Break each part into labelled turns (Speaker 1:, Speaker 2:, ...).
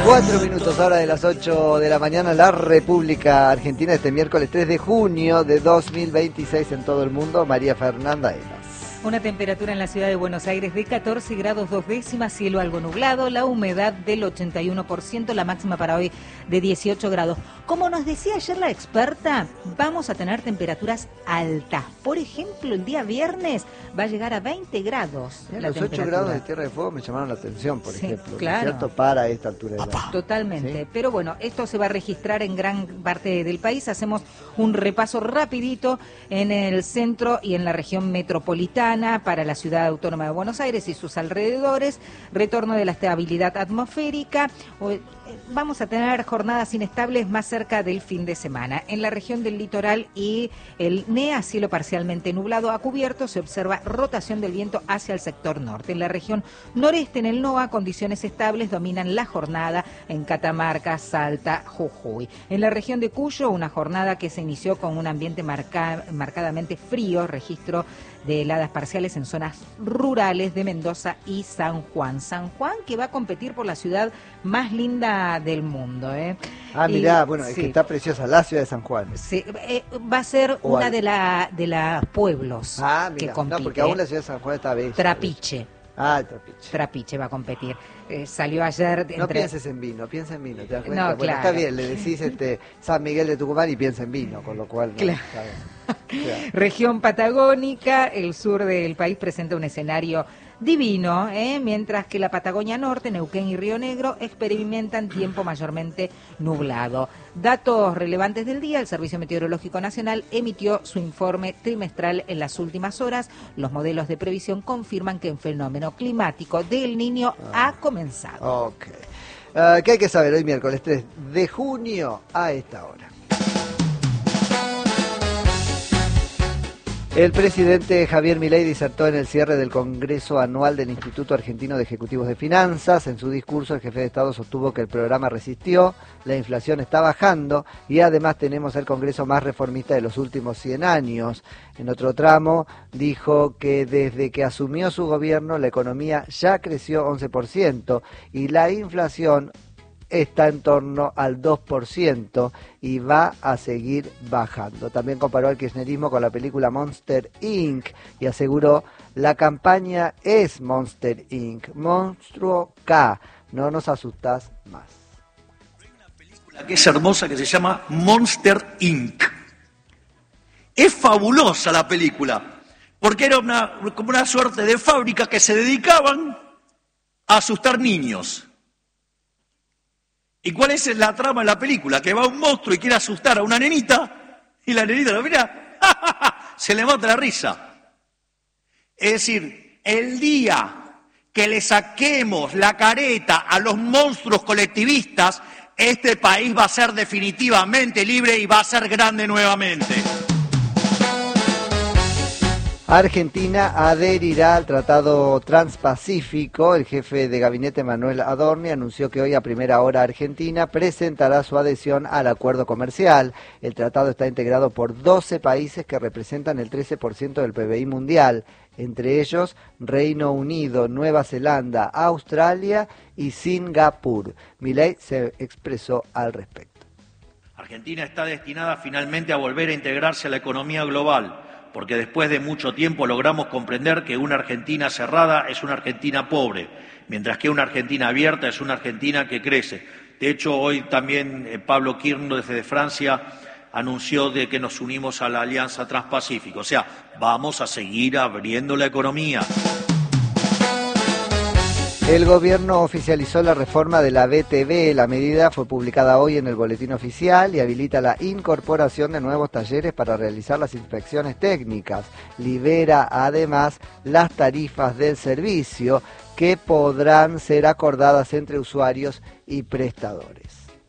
Speaker 1: 4 minutos ahora de las 8 de la mañana, la República Argentina, este miércoles 3 de junio de 2026 en todo el mundo. María Fernanda Elas.
Speaker 2: Una temperatura en la ciudad de Buenos Aires de 14 grados 2 décimas, cielo algo nublado, la humedad del 81%, la máxima para hoy de 18 grados. Como nos decía ayer la experta, vamos a tener temperaturas altas. Por ejemplo, el día viernes va a llegar a 20 grados.
Speaker 1: Los 8 grados de Tierra de Fuego me llamaron la atención, por ejemplo,
Speaker 2: claro.
Speaker 1: ¿no es cierto? Para esta altura del año.
Speaker 2: Totalmente,
Speaker 1: ¿Sí?
Speaker 2: Pero bueno, esto se va a registrar en gran parte del país. Hacemos un repaso rapidito en el centro y en la región metropolitana para la ciudad autónoma de Buenos Aires y sus alrededores, retorno de la estabilidad atmosférica. Vamos a tener jornadas inestables más cerca del fin de semana. En la región del litoral y el NEA, cielo parcialmente nublado a cubierto, se observa rotación del viento hacia el sector norte. En la región noreste, en el NOA, condiciones estables dominan la jornada en Catamarca, Salta, Jujuy. En la región de Cuyo, una jornada que se inició con un ambiente marcadamente frío, registro de heladas parciales en zonas rurales de Mendoza y San Juan. San Juan, que va a competir por la ciudad más linda del mundo.
Speaker 1: Mirá, bueno,
Speaker 2: sí.
Speaker 1: Es que está preciosa la ciudad de San Juan.
Speaker 2: Sí, va a ser una de las pueblos que compite.
Speaker 1: No, porque aún la ciudad de San Juan está bella.
Speaker 2: Trapiche.
Speaker 1: Trapiche.
Speaker 2: Trapiche va a competir. Salió ayer...
Speaker 1: No pienses en vino, piensa en vino, ¿te das cuenta?
Speaker 2: No,
Speaker 1: bueno,
Speaker 2: claro.
Speaker 1: Está bien, le decís San Miguel de Tucumán y piensa en vino, con lo cual...
Speaker 2: Claro.
Speaker 1: Claro.
Speaker 2: Región patagónica, el sur del país presenta un escenario divino, mientras que la Patagonia Norte, Neuquén y Río Negro experimentan tiempo mayormente nublado. Datos relevantes del día: el Servicio Meteorológico Nacional emitió su informe trimestral en las últimas horas. Los modelos de previsión confirman que el fenómeno climático del Niño ha comenzado.
Speaker 1: Ok. ¿Qué hay que saber hoy miércoles 3 de junio a esta hora? El presidente Javier Milei disertó en el cierre del Congreso Anual del Instituto Argentino de Ejecutivos de Finanzas. En su discurso, el jefe de Estado sostuvo que el programa resistió, la inflación está bajando y además tenemos el Congreso más reformista de los últimos 100 años. En otro tramo, dijo que desde que asumió su gobierno, la economía ya creció 11% y la inflación está en torno al 2% y va a seguir bajando. También comparó al kirchnerismo con la película Monster Inc. y aseguró: la campaña es Monster Inc. Monstruo K. No nos asustás más.
Speaker 3: Hay una película que es hermosa que se llama Monster Inc. Es fabulosa la película, porque era como una suerte de fábrica que se dedicaban a asustar niños. ¿Y cuál es la trama de la película? Que va un monstruo y quiere asustar a una nenita, y la nenita lo mira, se le mata la risa. Es decir, el día que le saquemos la careta a los monstruos colectivistas, este país va a ser definitivamente libre y va a ser grande nuevamente.
Speaker 1: Argentina adherirá al Tratado Transpacífico. El jefe de gabinete, Manuel Adorni, anunció que hoy a primera hora Argentina presentará su adhesión al acuerdo comercial. El tratado está integrado por 12 países que representan el 13% del PBI mundial, entre ellos Reino Unido, Nueva Zelanda, Australia y Singapur. Milei se expresó al respecto.
Speaker 3: Argentina está destinada finalmente a volver a integrarse a la economía global, porque después de mucho tiempo logramos comprender que una Argentina cerrada es una Argentina pobre, mientras que una Argentina abierta es una Argentina que crece. De hecho, hoy también Pablo Kirchner desde Francia anunció de que nos unimos a la Alianza Transpacífico. O sea, vamos a seguir abriendo la economía.
Speaker 1: El gobierno oficializó la reforma de la BTV. La medida fue publicada hoy en el Boletín Oficial y habilita la incorporación de nuevos talleres para realizar las inspecciones técnicas. Libera además las tarifas del servicio que podrán ser acordadas entre usuarios y prestadores.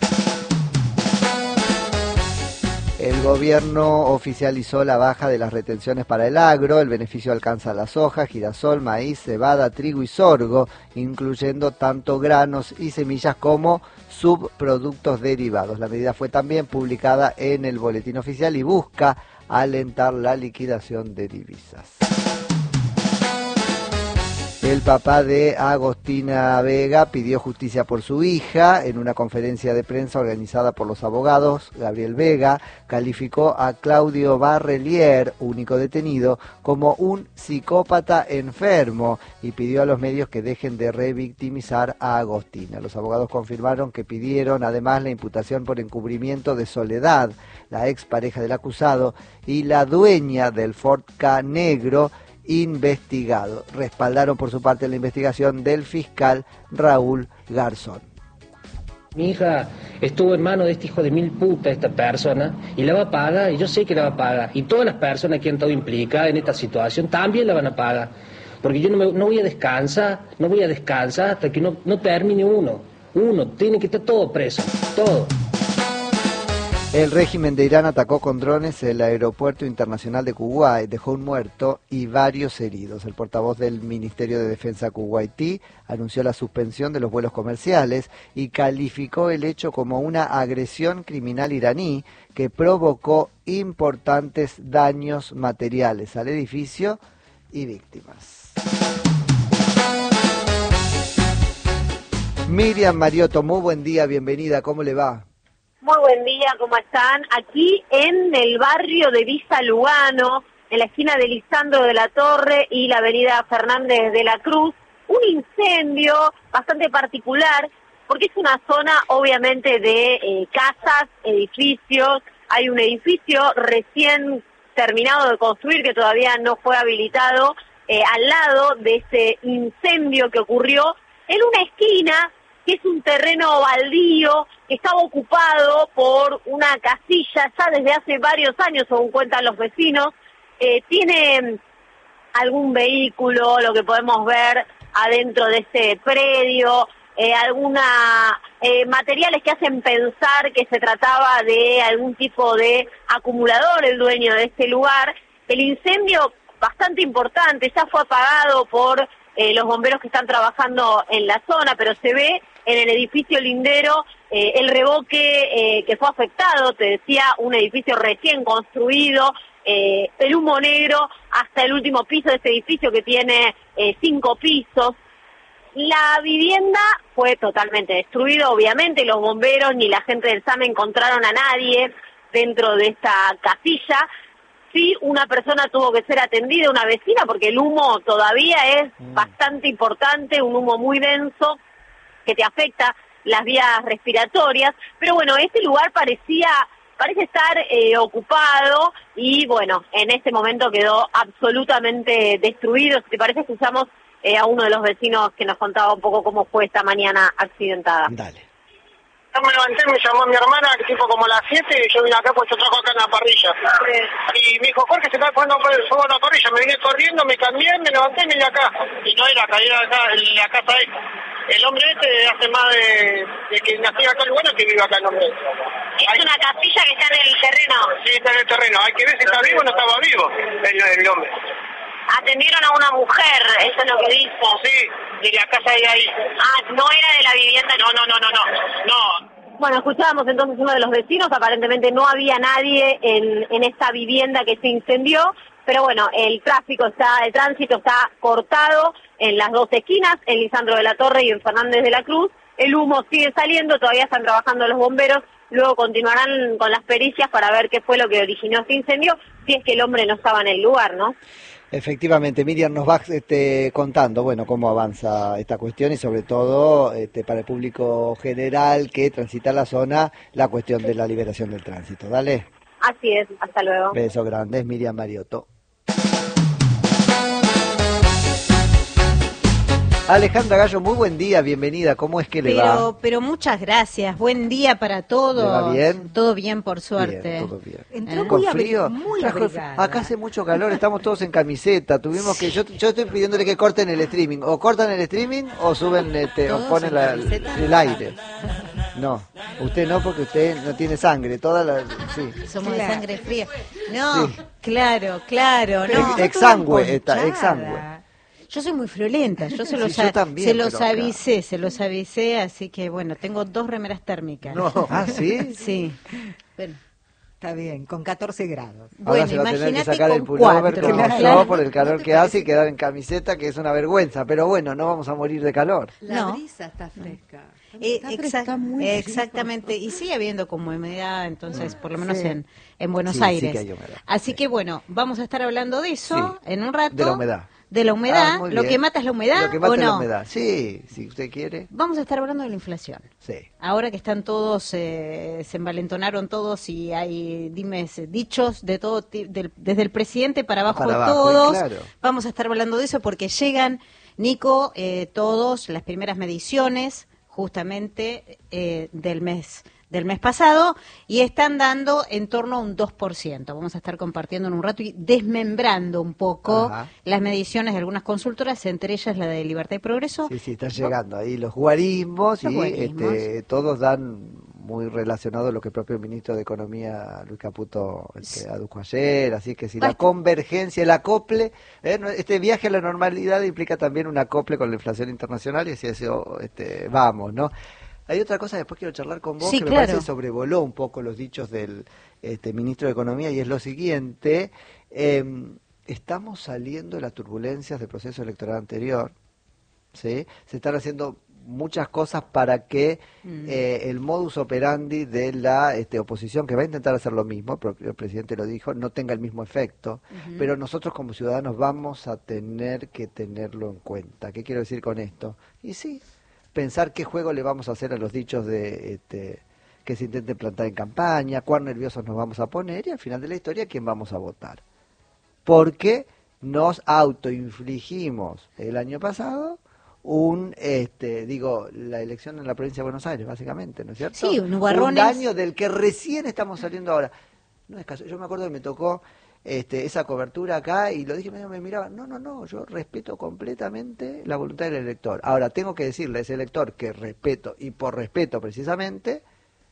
Speaker 1: El gobierno oficializó la baja de las retenciones para el agro. El beneficio alcanza la soja, girasol, maíz, cebada, trigo y sorgo, incluyendo tanto granos y semillas como subproductos derivados. La medida fue también publicada en el Boletín Oficial y busca alentar la liquidación de divisas. El papá de Agostina Vega pidió justicia por su hija. En una conferencia de prensa organizada por los abogados, Gabriel Vega calificó a Claudio Barrelier, único detenido, como un psicópata enfermo y pidió a los medios que dejen de revictimizar a Agostina. Los abogados confirmaron que pidieron además la imputación por encubrimiento de Soledad, la expareja del acusado y la dueña del Ford Ka negro, investigado. Respaldaron por su parte la investigación del fiscal Raúl Garzón.
Speaker 4: Mi hija estuvo en manos de este hijo de mil puta, esta persona, y la va a pagar, y yo sé que la va a pagar. Y todas las personas que han estado implicadas en esta situación también la van a pagar. Porque yo no voy a descansar hasta que no termine uno. Uno, tiene que estar todo preso, todo.
Speaker 1: El régimen de Irán atacó con drones el aeropuerto internacional de Kuwait, dejó un muerto y varios heridos. El portavoz del Ministerio de Defensa kuwaití anunció la suspensión de los vuelos comerciales y calificó el hecho como una agresión criminal iraní que provocó importantes daños materiales al edificio y víctimas. Miriam Mariotto, muy buen día, bienvenida, ¿cómo le va?
Speaker 5: Muy buen día, ¿cómo están? Aquí en el barrio de Villa Lugano, en la esquina de Lisandro de la Torre y la avenida Fernández de la Cruz, un incendio bastante particular, porque es una zona obviamente de casas, edificios. Hay un edificio recién terminado de construir que todavía no fue habilitado, al lado de ese incendio que ocurrió en una esquina que es un terreno baldío que estaba ocupado por una casilla ya desde hace varios años, según cuentan los vecinos. Tiene algún vehículo, lo que podemos ver adentro de este predio, materiales que hacen pensar que se trataba de algún tipo de acumulador, el dueño de este lugar. El incendio, bastante importante, ya fue apagado por los bomberos que están trabajando en la zona, pero se ve en el edificio lindero el revoque que fue afectado, te decía, un edificio recién construido, el humo negro hasta el último piso de este edificio que tiene 5 pisos. La vivienda fue totalmente destruida, obviamente los bomberos ni la gente del SAME encontraron a nadie dentro de esta casilla. Sí, una persona tuvo que ser atendida, una vecina, porque el humo todavía es bastante importante, un humo muy denso que te afecta las vías respiratorias, pero bueno, este lugar parece estar ocupado y bueno, en este momento quedó absolutamente destruido. Si te parece, escuchamos a uno de los vecinos que nos contaba un poco cómo fue esta mañana accidentada.
Speaker 1: Dale.
Speaker 6: Yo me levanté, me llamó mi hermana, que tipo como a las 7, y yo vine acá pues yo trabajo acá en la parrilla. Y me dijo, Jorge, se está poniendo fuego a la parrilla. Me vine corriendo, me cambié, me levanté y me vine acá. Y no era caída acá en la casa esta. El hombre este hace más de que nací acá en Lugano que vive acá el hombre.
Speaker 5: Es una casilla que está en el terreno.
Speaker 6: Sí, está en el terreno. Hay que ver si está vivo o no estaba vivo el hombre.
Speaker 5: Atendieron a una mujer, eso es lo que dijo.
Speaker 6: Sí, de la casa de ahí.
Speaker 5: Ah, no era de la vivienda.
Speaker 6: No.
Speaker 5: Bueno, escuchábamos entonces uno de los vecinos, aparentemente no había nadie en esta vivienda que se incendió, pero bueno, el tránsito está cortado en las dos esquinas, en Lisandro de la Torre y en Fernández de la Cruz. El humo sigue saliendo, todavía están trabajando los bomberos, luego continuarán con las pericias para ver qué fue lo que originó este incendio, si es que el hombre no estaba en el lugar, ¿no?
Speaker 1: Efectivamente, Miriam, nos va contando, bueno, cómo avanza esta cuestión y sobre todo para el público general que transita la zona, la cuestión de la liberación del tránsito. Dale.
Speaker 5: Así es, hasta luego.
Speaker 1: Besos grandes, Miriam Mariotto. Alejandra Gallo, muy buen día, bienvenida, ¿cómo es que le va?
Speaker 7: Pero muchas gracias, buen día para todos.
Speaker 1: ¿Le va bien?
Speaker 7: Todo bien, por suerte.
Speaker 1: Bien, todo bien.
Speaker 2: Entró
Speaker 1: ¿Con
Speaker 2: muy
Speaker 1: frío?
Speaker 2: muy
Speaker 1: Trajo
Speaker 2: abrigada.
Speaker 1: acá hace mucho calor, estamos todos en camiseta, yo estoy pidiéndole que corten el streaming, o cortan el streaming o suben, o ponen el aire. No, usted no, porque usted no tiene sangre, sí.
Speaker 7: Somos
Speaker 2: Claro.
Speaker 7: de sangre fría. No,
Speaker 1: Sí.
Speaker 7: claro, no.
Speaker 1: Exsangue.
Speaker 7: Yo soy muy friolenta, yo se los,
Speaker 1: Sí, yo también,
Speaker 7: se los
Speaker 1: pero acá.
Speaker 7: avisé, así que bueno, tengo 2 remeras térmicas.
Speaker 1: No. ¿Ah, sí?
Speaker 7: Sí. Bueno,
Speaker 2: Está bien, con 14 grados.
Speaker 1: Ahora
Speaker 7: Bueno,
Speaker 1: se va a tener que
Speaker 7: imagínate
Speaker 1: sacar el
Speaker 7: con
Speaker 1: pullover
Speaker 7: 4.
Speaker 1: como
Speaker 2: Claro.
Speaker 1: yo por el calor
Speaker 8: te
Speaker 1: que hace y
Speaker 8: parece?
Speaker 1: quedar en camiseta, que es una vergüenza. Pero bueno, no vamos a morir de calor.
Speaker 8: La
Speaker 7: No.
Speaker 8: brisa está fresca. Está fresca, muy
Speaker 7: Exactamente, y sigue habiendo como humedad, entonces, por lo menos
Speaker 2: Sí.
Speaker 7: en Buenos
Speaker 1: Sí, sí
Speaker 7: Aires.
Speaker 1: que hay humedad.
Speaker 7: Así
Speaker 1: Sí.
Speaker 7: que bueno, vamos a estar hablando de eso
Speaker 1: Sí.
Speaker 7: en un rato.
Speaker 1: De la humedad.
Speaker 7: De la humedad,
Speaker 1: Muy
Speaker 7: lo
Speaker 1: bien.
Speaker 7: que mata es la humedad,
Speaker 1: Lo que mata
Speaker 7: ¿o
Speaker 1: es la
Speaker 7: no?
Speaker 1: humedad. Sí, si usted quiere.
Speaker 7: Vamos a estar hablando de la inflación.
Speaker 1: Sí.
Speaker 7: Ahora que están todos, se envalentonaron todos y hay dichos de todo, desde el presidente para abajo,
Speaker 1: Para abajo,
Speaker 7: todos.
Speaker 1: claro.
Speaker 7: Vamos a estar hablando de eso porque llegan, Nico, todos las primeras mediciones justamente del mes pasado y están dando en torno a un 2%. Vamos a estar compartiendo en un rato y desmembrando un poco
Speaker 1: Ajá.
Speaker 7: las mediciones de algunas consultoras, entre ellas la de Libertad y Progreso.
Speaker 1: Sí, sí, están llegando ahí los guarismos
Speaker 7: Los
Speaker 1: y
Speaker 7: guarismos.
Speaker 1: todos dan muy relacionado a lo que el propio ministro de Economía, Luis Caputo, adujo ayer. Así que si la convergencia, el acople, este viaje a la normalidad implica también un acople con la inflación internacional y hacia eso vamos, ¿no? Hay otra cosa, después quiero charlar con vos,
Speaker 7: Sí,
Speaker 1: que me
Speaker 7: claro.
Speaker 1: parece sobrevoló un poco los dichos del ministro de Economía, y es lo siguiente: estamos saliendo de las turbulencias del proceso electoral anterior, ¿sí? Se están haciendo muchas cosas para que el modus operandi de la oposición, que va a intentar hacer lo mismo, el propio presidente lo dijo, no tenga el mismo efecto, pero nosotros como ciudadanos vamos a tener que tenerlo en cuenta. ¿Qué quiero decir con esto? Y sí, pensar qué juego le vamos a hacer a los dichos de que se intenten plantar en campaña, cuán nerviosos nos vamos a poner y al final de la historia quién vamos a votar. Porque nos autoinfligimos el año pasado la elección en la provincia de Buenos Aires, básicamente, ¿no es cierto?
Speaker 7: Sí,
Speaker 1: un
Speaker 7: nubarrones.
Speaker 1: daño del que recién estamos saliendo ahora. No es caso. Yo me acuerdo que me tocó esa cobertura acá y lo dije, me miraba, no, yo respeto completamente la voluntad del elector. Ahora, tengo que decirle a ese elector que respeto, y por respeto precisamente,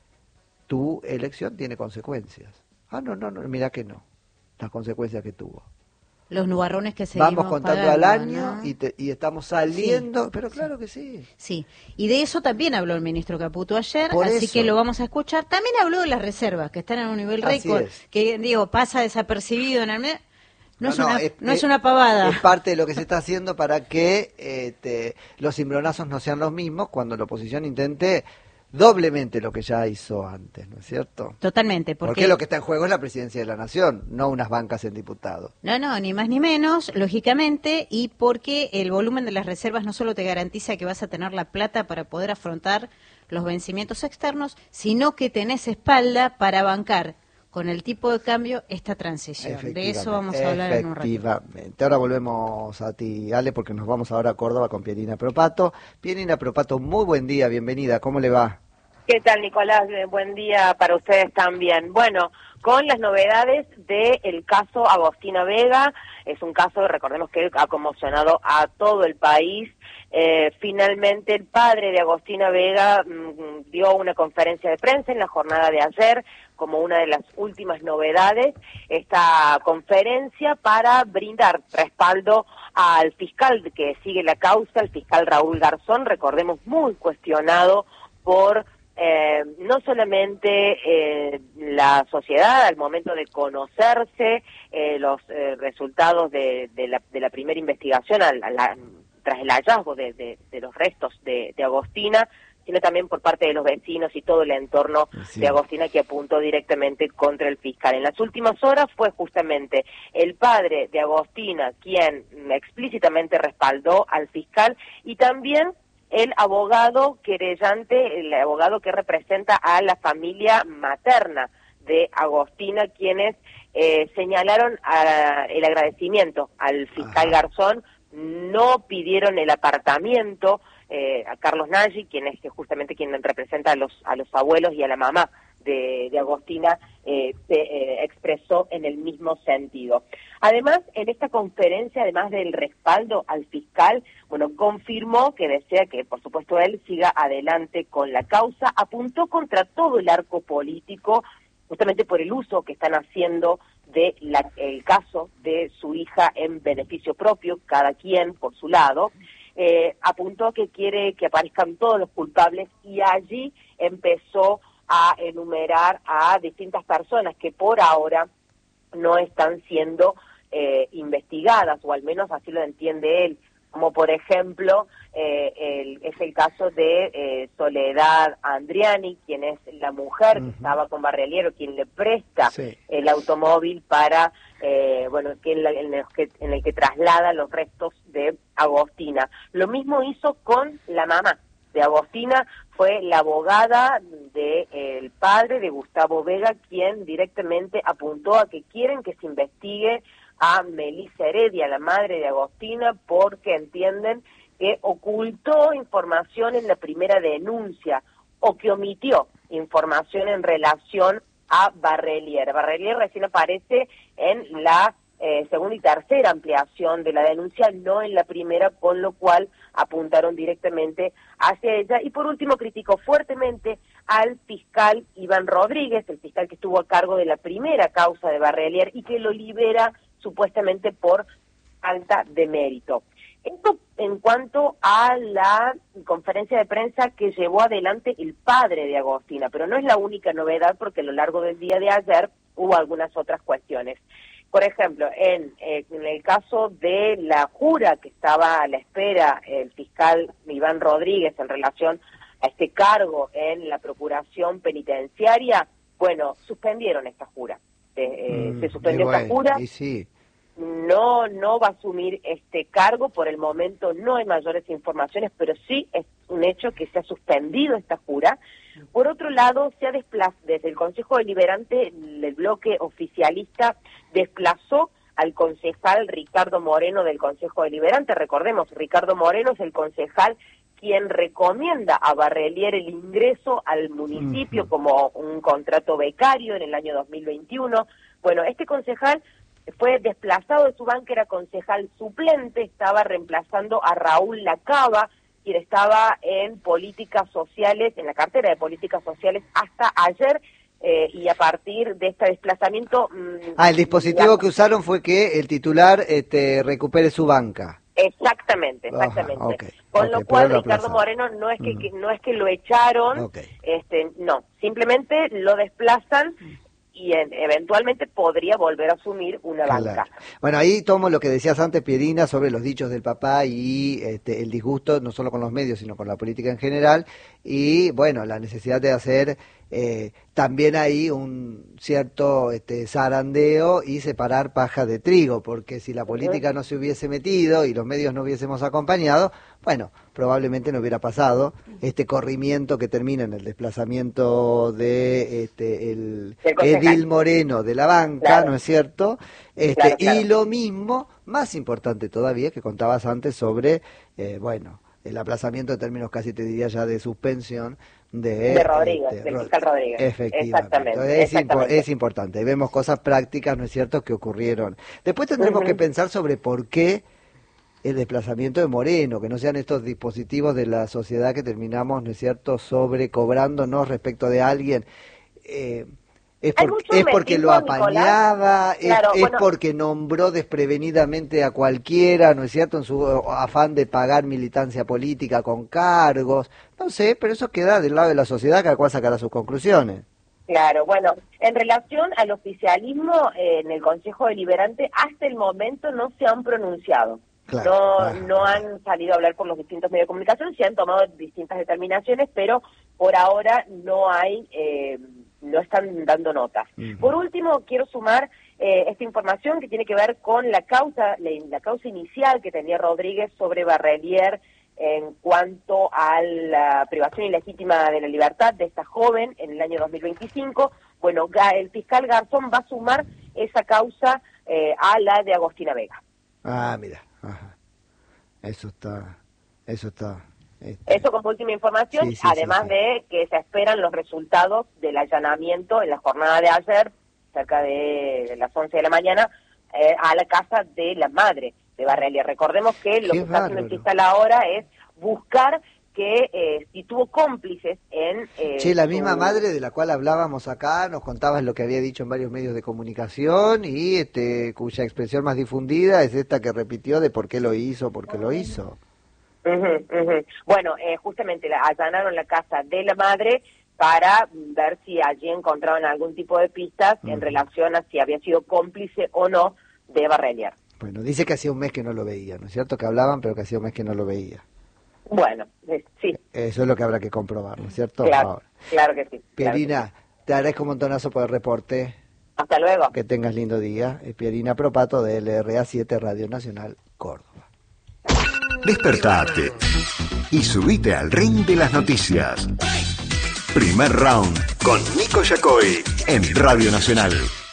Speaker 1: tu elección tiene consecuencias. No, mira que no, las consecuencias que tuvo.
Speaker 7: Los nubarrones que seguimos
Speaker 1: Vamos contando
Speaker 7: pagando,
Speaker 1: al año,
Speaker 7: ¿no?
Speaker 1: y estamos saliendo,
Speaker 7: Sí,
Speaker 1: pero claro que sí.
Speaker 7: Sí, y de eso también habló el ministro Caputo ayer,
Speaker 1: Por
Speaker 7: así
Speaker 1: eso.
Speaker 7: que lo vamos a escuchar. También habló de las reservas, que están en un nivel
Speaker 1: Así
Speaker 7: récord,
Speaker 1: es.
Speaker 7: que pasa desapercibido en el mes. No es
Speaker 1: es
Speaker 7: una pavada.
Speaker 1: Es parte de lo que se está haciendo para que los cimbronazos no sean los mismos cuando la oposición intente doblemente lo que ya hizo antes, ¿no es cierto?
Speaker 7: Totalmente,
Speaker 1: Porque lo que está en juego es la presidencia de la nación, no unas bancas en diputados.
Speaker 7: No, ni más ni menos, lógicamente, y porque el volumen de las reservas no solo te garantiza que vas a tener la plata para poder afrontar los vencimientos externos, sino que tenés espalda para bancar con el tipo de cambio esta transición. De eso vamos a hablar en un rato.
Speaker 1: Efectivamente. Ahora volvemos a ti, Ale, porque nos vamos ahora a Córdoba con Pierina Propato. Pierina Propato, muy buen día, bienvenida, ¿cómo le va?
Speaker 9: ¿Qué tal, Nicolás? Buen día para ustedes también. Bueno, con las novedades del caso Agostina Vega, es un caso, recordemos que ha conmocionado a todo el país. Finalmente el padre de Agostina Vega dio una conferencia de prensa en la jornada de ayer como una de las últimas novedades, esta conferencia para brindar respaldo al fiscal que sigue la causa, el fiscal Raúl Garzón, recordemos muy cuestionado por no solamente la sociedad al momento de conocerse los resultados de la primera investigación tras el hallazgo de los restos de Agostina, sino también por parte de los vecinos y todo el entorno de Agostina que apuntó directamente contra el fiscal. En las últimas horas fue justamente el padre de Agostina quien explícitamente respaldó al fiscal y también el abogado querellante, el abogado que representa a la familia materna de Agostina, quienes señalaron el agradecimiento al fiscal Garzón, no pidieron el apartamiento a Carlos Nagy, quien es justamente quien representa a los abuelos y a la mamá de Agostina, se expresó en el mismo sentido. Además, en esta conferencia, además del respaldo al fiscal, confirmó que desea que, por supuesto, él siga adelante con la causa, apuntó contra todo el arco político, justamente por el uso que están haciendo el caso de su hija en beneficio propio, cada quien por su lado. Apuntó que quiere que aparezcan todos los culpables y allí empezó a enumerar a distintas personas que por ahora no están siendo investigadas, o al menos así lo entiende él, como por ejemplo es el caso de Soledad Andriani, quien es la mujer que estaba con Barreliero, quien le presta el automóvil para, en el que traslada los restos de Agostina. Lo mismo hizo con la mamá de Agostina, fue la abogada del padre de Gustavo Vega, quien directamente apuntó a que quieren que se investigue a Melissa Heredia, la madre de Agostina, porque entienden que ocultó información en la primera denuncia o que omitió información en relación a Barrelier. Barrelier recién aparece en la segunda y tercera ampliación de la denuncia, no en la primera, con lo cual apuntaron directamente hacia ella. Y por último, criticó fuertemente al fiscal Iván Rodríguez, el fiscal que estuvo a cargo de la primera causa de Barrelier y que lo libera supuestamente por falta de mérito. Esto en cuanto a la conferencia de prensa que llevó adelante el padre de Agostina, pero no es la única novedad, porque a lo largo del día de ayer hubo algunas otras cuestiones. Por ejemplo, en el caso de la jura que estaba a la espera el fiscal Iván Rodríguez en relación a este cargo en la Procuración Penitenciaria, bueno, suspendieron esta jura. Se suspendió esta jura.
Speaker 1: Y sí.
Speaker 9: No va a asumir este cargo, por el momento no hay mayores informaciones, pero sí es un hecho que se ha suspendido esta jura. Por otro lado, se ha desplazado desde el Consejo Deliberante, el bloque oficialista desplazó al concejal Ricardo Moreno del Consejo Deliberante. Recordemos, Ricardo Moreno es el concejal quien recomienda a Barrelier el ingreso al municipio como un contrato becario en el año 2021. Bueno, este concejal fue desplazado de su banca, era concejal suplente, estaba reemplazando a Raúl Lacaba, quien estaba en políticas sociales, en la cartera de políticas sociales hasta ayer, y a partir de este desplazamiento...
Speaker 1: el dispositivo que usaron fue que el titular recupere su banca.
Speaker 9: Exactamente. Con lo cual Ricardo Moreno no es que lo echaron, no, simplemente lo desplazan y eventualmente podría volver a asumir una banca.
Speaker 1: Bueno, ahí tomo lo que decías antes, Pierina, sobre los dichos del papá y el disgusto, no solo con los medios, sino con la política en general, y bueno, la necesidad de hacer también ahí un cierto zarandeo y separar paja de trigo, porque si la política no se hubiese metido y los medios no hubiésemos acompañado, bueno, probablemente no hubiera pasado este corrimiento que termina en el desplazamiento de el Edil Moreno de la banca, ¿no es cierto? Y lo mismo, más importante todavía, que contabas antes sobre, el aplazamiento en términos casi te diría ya de suspensión de
Speaker 9: Rodríguez, del fiscal Rodríguez.
Speaker 1: Efectivamente. Es importante. Vemos cosas prácticas, ¿no es cierto?, que ocurrieron. Después tendremos que pensar sobre por qué el desplazamiento de Moreno, que no sean estos dispositivos de la sociedad que terminamos, ¿no es cierto?, sobrecobrándonos respecto de alguien. Es porque lo apañaba, es porque nombró desprevenidamente a cualquiera, ¿no es cierto?, en su afán de pagar militancia política con cargos, no sé, pero eso queda del lado de la sociedad, cada cual sacará sus conclusiones.
Speaker 9: Claro, bueno, en relación al oficialismo, en el Consejo Deliberante, hasta el momento no se han pronunciado. No han salido a hablar con los distintos medios de comunicación, se han tomado distintas determinaciones, pero por ahora no están dando notas. Por último, quiero sumar esta información que tiene que ver con la causa inicial que tenía Rodríguez sobre Barrelier en cuanto a la privación ilegítima de la libertad de esta joven en el año 2025. Bueno, el fiscal Garzón va a sumar esa causa a la de Agostina Vega.
Speaker 1: Mira. Ajá. Eso está.
Speaker 9: Eso como última información, además de que se esperan los resultados del allanamiento en la jornada de ayer, cerca de las 11 de la mañana, a la casa de la madre de Barrelier. Recordemos que lo que está haciendo el fiscal ahora es buscar que si tuvo cómplices en...
Speaker 1: la misma madre de la cual hablábamos acá, nos contabas lo que había dicho en varios medios de comunicación y cuya expresión más difundida es esta que repitió de por qué lo hizo.
Speaker 9: Bueno, justamente allanaron la casa de la madre para ver si allí encontraban algún tipo de pistas en relación a si había sido cómplice o no de Eva Renier.
Speaker 1: Bueno, dice que hacía un mes que no lo veía, ¿no es cierto? Que hablaban, pero que hacía un mes que no lo veía.
Speaker 9: Bueno, sí.
Speaker 1: Eso es lo que habrá que comprobar, ¿no es cierto?
Speaker 9: Claro,
Speaker 1: ahora.
Speaker 9: claro que sí.
Speaker 1: Pierina,
Speaker 9: claro que sí.
Speaker 1: Te agradezco un montonazo por el reporte.
Speaker 9: Hasta luego.
Speaker 1: Que tengas lindo día. Pierina Propato de LRA 7 Radio Nacional Córdoba.
Speaker 10: Despertate y subite al ring de las noticias. Primer round con Nico Yacoy en Radio Nacional.